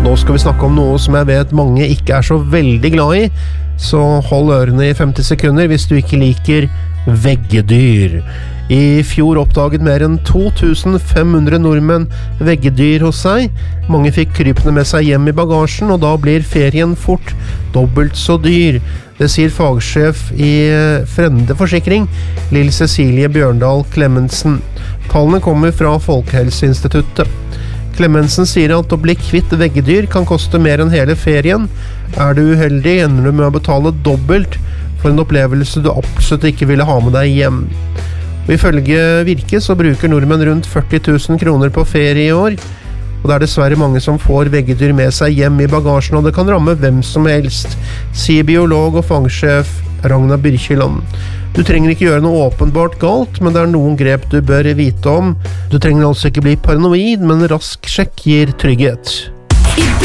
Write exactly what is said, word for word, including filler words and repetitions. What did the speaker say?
Nå skal vi snakke om noe som jeg vet mange ikke er så veldig glad i, så hold ørene i femti sekunder hvis du ikke liker veggedyr. I fjor oppdaget mer enn to tusen fem hundre nordmenn veggedyr hos seg. Mange fikk krypene med seg hjem i bagasjen, og da blir ferien fort dobbelt så dyr. Det sier fagsjef i Frende Forsikring, Lill Cecilie Bjørndal Clemensen. Tallene kommer fra Folkehelseinstituttet. Clemensen sier at å bli kvitt veggedyr kan koste mer enn hele ferien. Er du uheldig, ender du med å betale dobbelt for en opplevelse du absolutt ikke ville ha med deg hjem. Og ifølge Virke så bruker nordmenn rundt førti tusen kroner på ferie i år, og det er dessverre mange som får veggedyr med seg hjem i bagasjen, og det kan ramme hvem som helst, sier biolog og fagsjef Ragnar Byrkjeland. Du trenger ikke gjøre noe åpenbart galt, men det er noen grep du bør vite om. Du trenger altså ikke bli paranoid, men rask sjekk gir trygghet.